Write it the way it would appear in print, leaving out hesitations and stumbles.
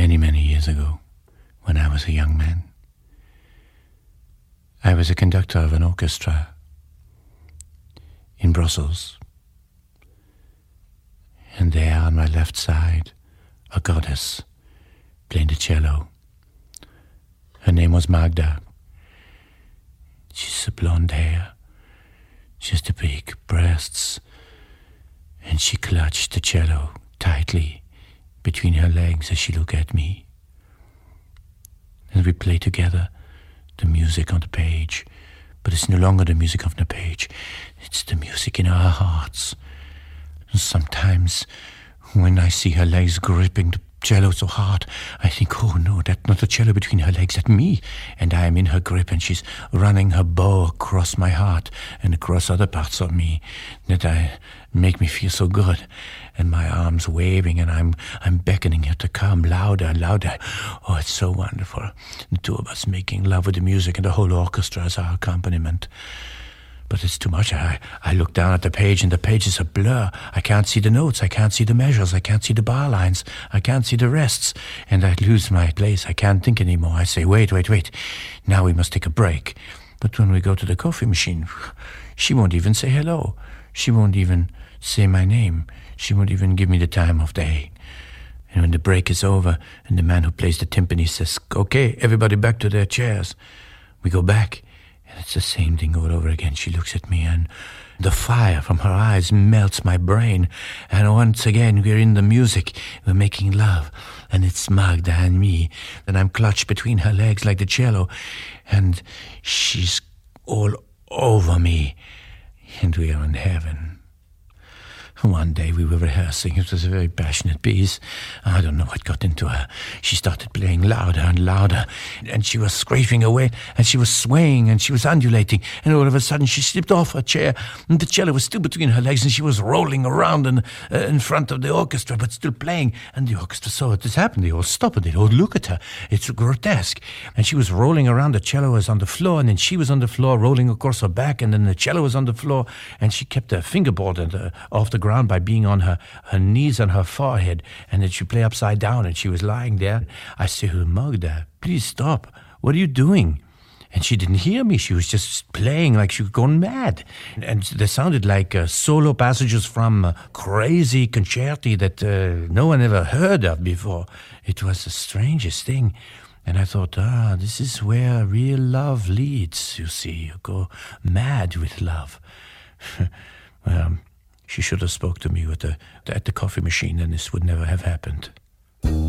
many, many years ago, when I was a young man. I was a conductor of an orchestra in Brussels. And there on my left side, a goddess playing the cello. Her name was Magda. She's a blonde hair, just the big breasts, and she clutched the cello tightly between her legs as she looked at me. And we played together the music on the page, but it's no longer the music on the page, it's the music in our hearts. And sometimes when I see her legs gripping the cello so hard, I think, oh no, that's not the cello between her legs, that's me. And I am in her grip and she's running her bow across my heart and across other parts of me that make me feel so good. And my arms waving and I'm beckoning her to come louder and louder. Oh, it's so wonderful. The two of us making love with the music and the whole orchestra as our accompaniment. But it's too much. I look down at the page and the page is a blur. I can't see the notes. I can't see the measures. I can't see the bar lines. I can't see the rests. And I lose my place. I can't think anymore. I say, wait. Now we must take a break. But when we go to the coffee machine, she won't even say hello. She won't even say my name. She won't even give me the time of day. And when the break is over and the man who plays the timpani says, okay, everybody back to their chairs, we go back. And it's the same thing all over again. She looks at me and the fire from her eyes melts my brain. And once again, we're in the music. We're making love. And it's Magda and me. And I'm clutched between her legs like the cello. And she's all over me. And we are in heaven. One day we were rehearsing. It was a very passionate piece. I don't know what got into her. She started playing louder and louder, and she was scraping away, and she was swaying, and she was undulating, and all of a sudden she slipped off her chair, and the cello was still between her legs, and she was rolling around in front of the orchestra, but still playing, and the orchestra saw this happen. They all stopped, and they all look at her. It's grotesque. And she was rolling around. The cello was on the floor, and then she was on the floor, rolling across her back, and then the cello was on the floor, and she kept her fingerboard off the ground by being on her knees and her forehead, and then she play upside down, and she was lying there. I said, Magda, please stop. What are you doing? And she didn't hear me. She was just playing like she was going mad. And they sounded like solo passages from crazy concerti that no one ever heard of before. It was the strangest thing. And I thought, this is where real love leads, you see. You go mad with love. Well, she should have spoke to me at the coffee machine, and this would never have happened.